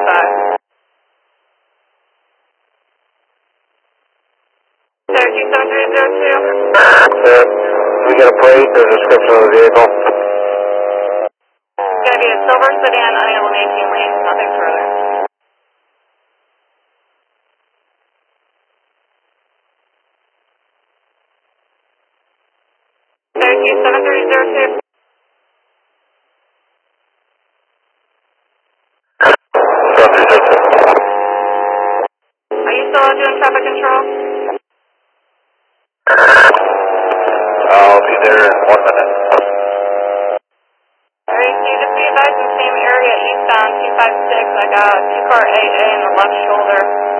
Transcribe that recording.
255. Cherokee 7302. We get a plate or description of the vehicle? It's going to be a silver sedan, unable to 18 lanes, nothing further. Cherokee 7302. Are you still out doing traffic control? I'll be there in 1 minute. Alright, so you just be advised in the same area eastbound 256. I got 2-car AA in the left shoulder.